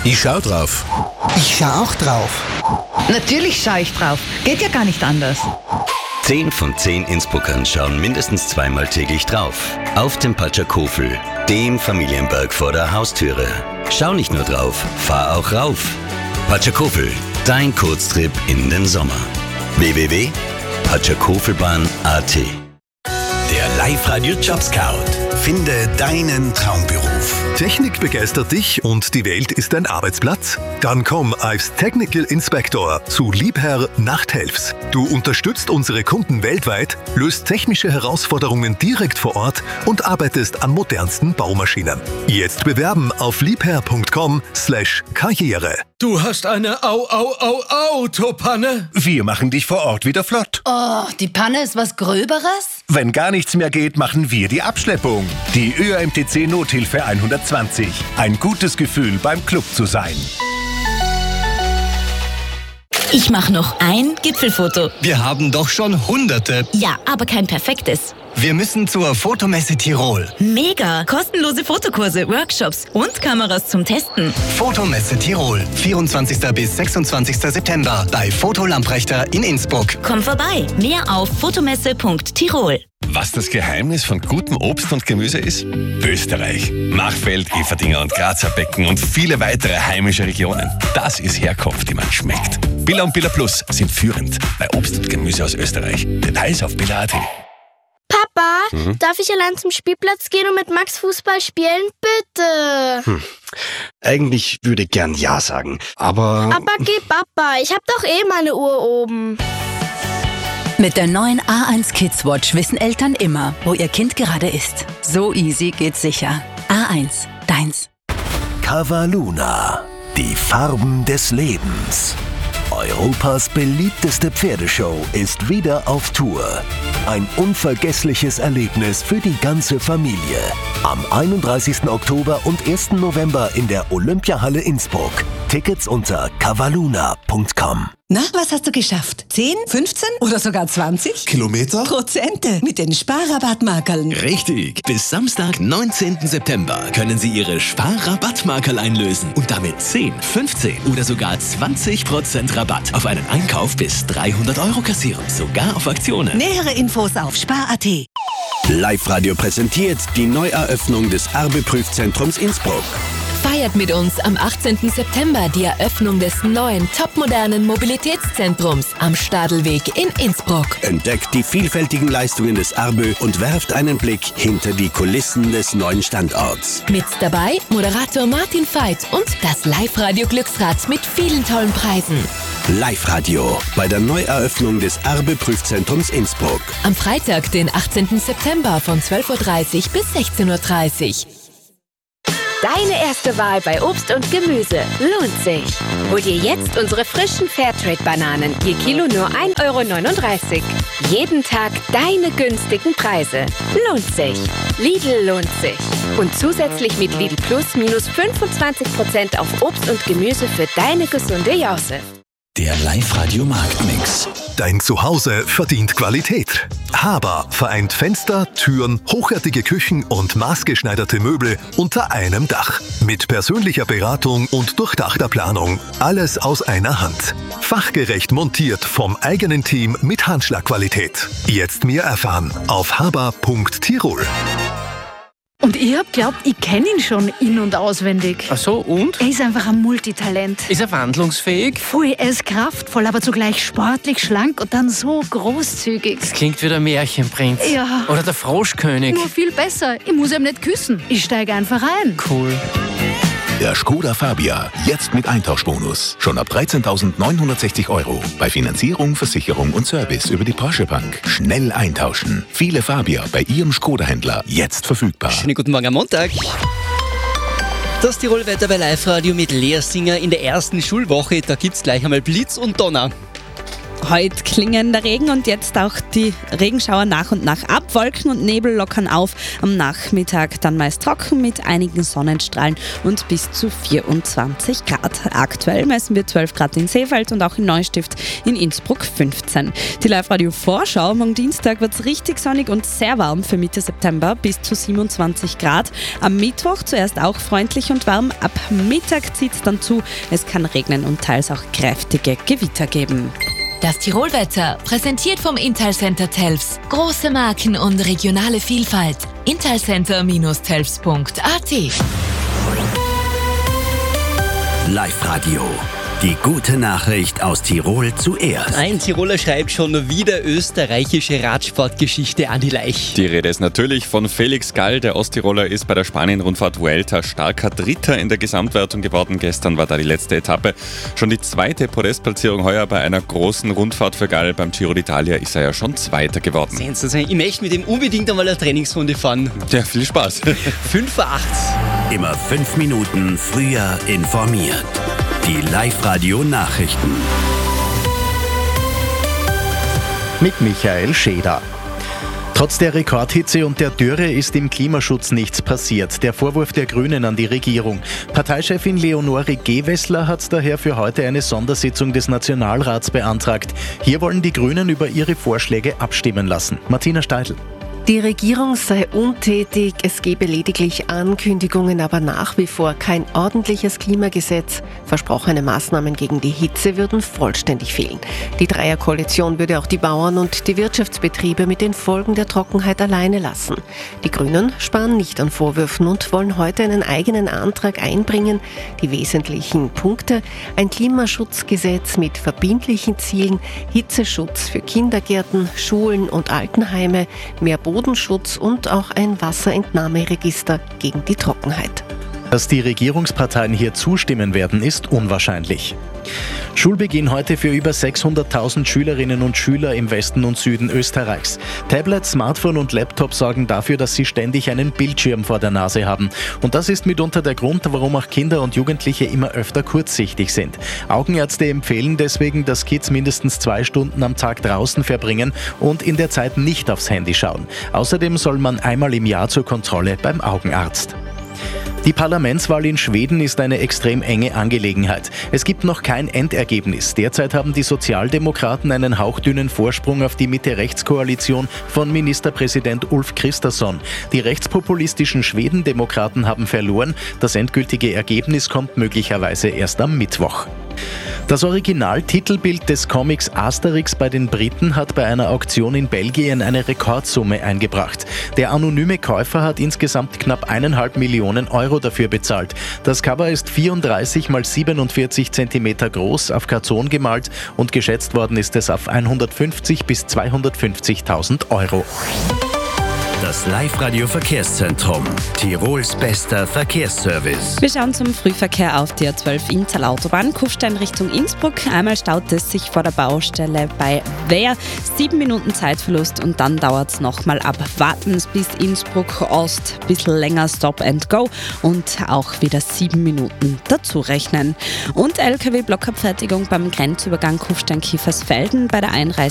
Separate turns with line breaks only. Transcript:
Ich schau drauf.
Ich schau auch drauf.
Natürlich schaue ich drauf. Geht ja gar nicht anders.
10 von 10 Innsbruckern schauen mindestens zweimal täglich drauf. Auf dem Patschakofel, dem Familienberg vor der Haustüre. Schau nicht nur drauf, fahr auch rauf. Patschakofel, dein Kurztrip in den Sommer. www.patschakofelbahn.at.
Der Live-Radio Job Scout. Finde deinen Traumberuf.
Technik begeistert dich und die Welt ist dein Arbeitsplatz? Dann komm als Technical Inspector zu Liebherr Nachthelfs. Du unterstützt unsere Kunden weltweit, löst technische Herausforderungen direkt vor Ort und arbeitest an modernsten Baumaschinen. Jetzt bewerben auf liebherr.com/Karriere.
Du hast eine Autopanne?
Wir machen dich vor Ort wieder flott.
Oh, die Panne ist was Gröberes?
Wenn gar nichts mehr geht, machen wir die Abschleppung. Die ÖMTC Nothilfe 120. Ein gutes Gefühl, beim Club zu sein.
Ich mache noch ein Gipfelfoto.
Wir haben doch schon Hunderte.
Ja, aber kein perfektes.
Wir müssen zur Fotomesse Tirol.
Mega! Kostenlose Fotokurse, Workshops und Kameras zum Testen.
Fotomesse Tirol. 24. bis 26. September bei Foto Lamprechter in Innsbruck.
Komm vorbei. Mehr auf fotomesse.tirol.
Was das Geheimnis von gutem Obst und Gemüse ist? Österreich. Machfeld, Everdinger und Grazer Becken und viele weitere heimische Regionen. Das ist Herkunft, die man schmeckt. Billa und Billa Plus sind führend bei Obst und Gemüse aus Österreich. Details auf billa.at.
Papa, darf ich allein zum Spielplatz gehen und mit Max Fußball spielen? Bitte.
Eigentlich würde ich gern Ja sagen, aber...
Aber geh Papa, ich hab doch eh meine Uhr oben.
Mit der neuen A1 Kids Watch wissen Eltern immer, wo ihr Kind gerade ist. So easy geht's sicher. A1, deins.
Cavaluna, die Farben des Lebens. Europas beliebteste Pferdeshow ist wieder auf Tour. Ein unvergessliches Erlebnis für die ganze Familie. Am 31. Oktober und 1. November in der Olympiahalle Innsbruck. Tickets unter cavaluna.com.
Na, was hast du geschafft? 10, 15 oder sogar 20?
Kilometer?
Prozente mit den Sparrabattmarkerln.
Richtig. Bis Samstag, 19. September können Sie Ihre Sparrabattmarkerl einlösen und damit 10, 15 oder sogar 20% Rabatt auf einen Einkauf bis 300 € kassieren. Sogar auf Aktionen.
Nähere Infos auf spar.at.
Live-Radio präsentiert die Neueröffnung des Erbe-Prüfzentrums Innsbruck.
Feiert mit uns am 18. September die Eröffnung des neuen, topmodernen Mobilitätszentrums am Stadelweg in Innsbruck.
Entdeckt die vielfältigen Leistungen des Erbe und werft einen Blick hinter die Kulissen des neuen Standorts.
Mit dabei Moderator Martin Veit und das Live-Radio Glücksrad mit vielen tollen Preisen.
Live-Radio bei der Neueröffnung des Erbe-Prüfzentrums Innsbruck.
Am Freitag, den 18. September von 12:30 Uhr bis 16:30 Uhr.
Deine erste Wahl bei Obst und Gemüse lohnt sich. Hol dir jetzt unsere frischen Fairtrade-Bananen, je Kilo nur 1,39 €. Jeden Tag deine günstigen Preise. Lohnt sich. Lidl lohnt sich. Und zusätzlich mit Lidl Plus minus 25% auf Obst und Gemüse für deine gesunde Jause.
Der Live-Radio Marktmix.
Dein Zuhause verdient Qualität. Haber vereint Fenster, Türen, hochwertige Küchen und maßgeschneiderte Möbel unter einem Dach. Mit persönlicher Beratung und durchdachter Planung. Alles aus einer Hand. Fachgerecht montiert vom eigenen Team mit Handschlagqualität. Jetzt mehr erfahren auf haber.tirol.
Und ich hab glaubt, ich kenne ihn schon in- und auswendig.
Ach so, und?
Er ist einfach ein Multitalent.
Ist er wandlungsfähig?
Voll, er ist kraftvoll, aber zugleich sportlich, schlank und dann so großzügig.
Das klingt wie der Märchenprinz.
Ja.
Oder der Froschkönig.
Nur viel besser. Ich muss ihm nicht küssen. Ich steige einfach ein.
Cool.
Der Skoda Fabia, jetzt mit Eintauschbonus. Schon ab 13.960 €. Bei Finanzierung, Versicherung und Service über die Porsche Bank. Schnell eintauschen. Viele Fabia bei Ihrem Skoda-Händler jetzt verfügbar.
Schönen guten Morgen am Montag. Das Tirol-Wetter bei Live-Radio mit Lea Singer in der ersten Schulwoche. Da gibt's gleich einmal Blitz und Donner.
Heute klingen der Regen und jetzt auch die Regenschauer nach und nach ab. Wolken und Nebel lockern auf. Am Nachmittag dann meist trocken mit einigen Sonnenstrahlen und bis zu 24 Grad. Aktuell messen wir 12 Grad in Seefeld und auch in Neustift, in Innsbruck 15. Die Live-Radio-Vorschau. Am Dienstag wird es richtig sonnig und sehr warm für Mitte September, bis zu 27 Grad. Am Mittwoch zuerst auch freundlich und warm. Ab Mittag zieht es dann zu. Es kann regnen und teils auch kräftige Gewitter geben.
Das Tirolwetter, präsentiert vom Italcenter Telfs. Große Marken und regionale Vielfalt. Italcenter-telfs.at.
Live-Radio. Die gute Nachricht aus Tirol zuerst.
Ein Tiroler schreibt schon wieder österreichische Radsportgeschichte an die Leich.
Die Rede ist natürlich von Felix Gall. Der Osttiroler ist bei der Spanien-Rundfahrt Vuelta starker Dritter in der Gesamtwertung geworden. Gestern war da die letzte Etappe. Schon die zweite Podestplatzierung heuer bei einer großen Rundfahrt für Gall. Beim Giro d'Italia ist er ja schon Zweiter geworden.
Sensationell. Ich möchte mit ihm unbedingt einmal eine Trainingsrunde fahren.
Ja, viel Spaß.
5 vor 8.
Immer 5 Minuten früher informiert. Die Live-Radio-Nachrichten.
Mit Michael Scheder. Trotz der Rekordhitze und der Dürre ist im Klimaschutz nichts passiert. Der Vorwurf der Grünen an die Regierung. Parteichefin Leonore Gewessler hat daher für heute eine Sondersitzung des Nationalrats beantragt. Hier wollen die Grünen über ihre Vorschläge abstimmen lassen. Martina Steidl.
Die Regierung sei untätig, es gebe lediglich Ankündigungen, aber nach wie vor kein ordentliches Klimagesetz. Versprochene Maßnahmen gegen die Hitze würden vollständig fehlen. Die Dreierkoalition würde auch die Bauern und die Wirtschaftsbetriebe mit den Folgen der Trockenheit alleine lassen. Die Grünen sparen nicht an Vorwürfen und wollen heute einen eigenen Antrag einbringen. Die wesentlichen Punkte: ein Klimaschutzgesetz mit verbindlichen Zielen, Hitzeschutz für Kindergärten, Schulen und Altenheime, mehr Bodenschutz und auch ein Wasserentnahmeregister gegen die Trockenheit.
Dass die Regierungsparteien hier zustimmen werden, ist unwahrscheinlich. Schulbeginn heute für über 600.000 Schülerinnen und Schüler im Westen und Süden Österreichs. Tablet, Smartphone und Laptop sorgen dafür, dass sie ständig einen Bildschirm vor der Nase haben. Und das ist mitunter der Grund, warum auch Kinder und Jugendliche immer öfter kurzsichtig sind. Augenärzte empfehlen deswegen, dass Kids mindestens 2 Stunden am Tag draußen verbringen und in der Zeit nicht aufs Handy schauen. Außerdem soll man einmal im Jahr zur Kontrolle beim Augenarzt. Die Parlamentswahl in Schweden ist eine extrem enge Angelegenheit. Es gibt noch kein Endergebnis. Derzeit haben die Sozialdemokraten einen hauchdünnen Vorsprung auf die Mitte-Rechts-Koalition von Ministerpräsident Ulf Kristersson. Die rechtspopulistischen Schwedendemokraten haben verloren. Das endgültige Ergebnis kommt möglicherweise erst am Mittwoch. Das Original-Titelbild des Comics Asterix bei den Briten hat bei einer Auktion in Belgien eine Rekordsumme eingebracht. Der anonyme Käufer hat insgesamt knapp 1,5 Millionen Euro dafür bezahlt. Das Cover ist 34 x 47 cm groß, auf Karton gemalt und geschätzt worden ist es auf 150.000 bis 250.000 Euro.
Das Live-Radio-Verkehrszentrum. Tirols bester Verkehrsservice.
Wir schauen zum Frühverkehr auf der A12 Inntal-Autobahn, Kufstein Richtung Innsbruck. Einmal staut es sich vor der Baustelle bei Wehr. 7 Minuten Zeitverlust und dann dauert es nochmal ab Wartens bis Innsbruck Ost. Ein bisschen länger Stop and Go und auch wieder 7 Minuten dazu rechnen. Und LKW-Blockabfertigung beim Grenzübergang Kufstein-Kiefersfelden bei der Einreise